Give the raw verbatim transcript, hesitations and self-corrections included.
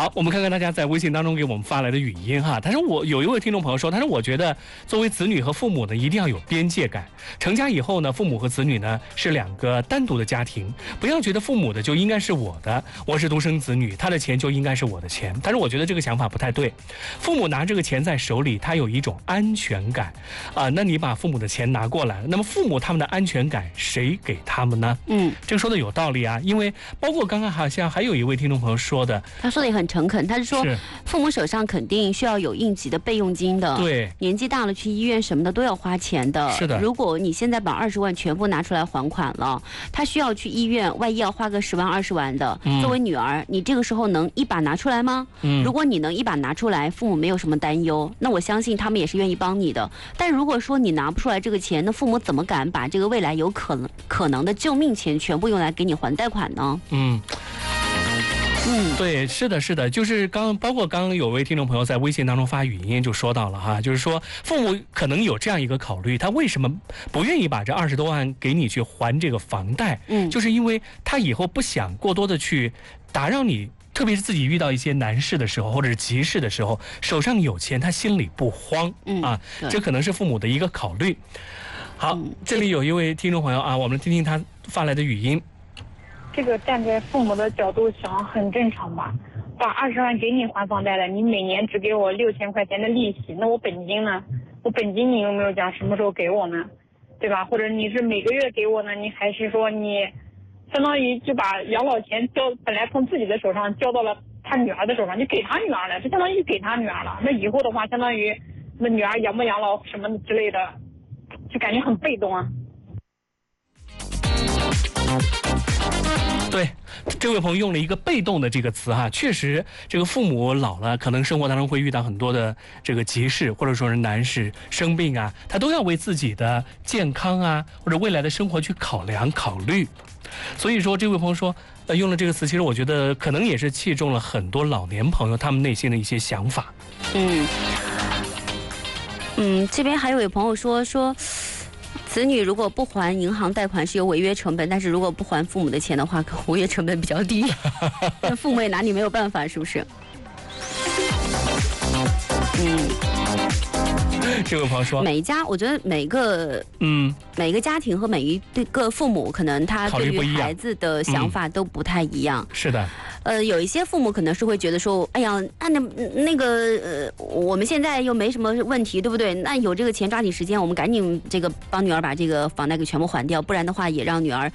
好，我们看看大家在微信当中给我们发来的语音哈。他说我有一位听众朋友说，他说我觉得作为子女和父母呢，一定要有边界感。成家以后呢，父母和子女呢是两个单独的家庭，不要觉得父母的就应该是我的，我是独生子女，他的钱就应该是我的钱。但是我觉得这个想法不太对，父母拿这个钱在手里，他有一种安全感啊、呃。那你把父母的钱拿过来，那么父母他们的安全感谁给他们呢？嗯，这个说的有道理啊，因为包括刚刚好像还有一位听众朋友说的， 他说的也很诚恳，他是说是父母手上肯定需要有应急的备用金的， 对， 年纪大了去医院什么的都要花钱的。 是的， 如果你现在把二十万全部拿出来还款了，他需要去医院，万一要花个十万二十万的，嗯、作为女儿，你这个时候能一把拿出来吗？嗯，如果你能一把拿出来，父母没有什么担忧，那我相信他们也是愿意帮你的。但如果说你拿不出来这个钱，那父母怎么敢把这个未来有可能可能的救命钱全部用来给你还贷款呢？嗯。 嗯，对，是的，是的，就是刚包括刚刚有位听众朋友在微信当中发语音就说到了哈，就是说父母可能有这样一个考虑，他为什么不愿意把这二十多万给你去还这个房贷？嗯，就是因为他以后不想过多的去打扰你。特别是自己遇到一些难事的时候，或者是急事的时候，手上有钱，他心里不慌、嗯、啊，这可能是父母的一个考虑。好、嗯，这里有一位听众朋友啊，我们听听他发来的语音。 这个站在父母的角度想很正常吧，把二十万给你还房贷了，你每年只给我六千块钱的利息，那我本金呢？我本金你有没有讲什么时候给我呢？对吧？或者你是每个月给我呢？你还是说你相当于就把养老钱交本来从自己的手上交到了他女儿的手上，就给他女儿了，这相当于给他女儿了。那以后的话，相当于那女儿养不养老什么之类的，就感觉很被动啊。 对，这位朋友用了一个被动的这个词哈，确实这个父母老了，可能生活当中会遇到很多的这个急事，或者说是难事、生病啊，他都要为自己的健康啊或者未来的生活去考量考虑。所以说这位朋友说呃用了这个词，其实我觉得可能也是切中了很多老年朋友他们内心的一些想法。 嗯嗯，这边还有位朋友说说子女如果不还银行贷款是有违约成本，但是如果不还父母的钱的话，可违约成本比较低。那父母也拿你没有办法，是不是？嗯。 这位朋友说， 每一家，我觉得每个嗯，每个家庭和每一个父母，可能他对于孩子的想法都不太一样。 是的。 呃，有一些父母可能是会觉得说，哎呀，啊那那个呃，我们现在又没什么问题，对不对？那有这个钱，抓紧时间，我们赶紧这个帮女儿把这个房贷给全部还掉，不然的话也让女儿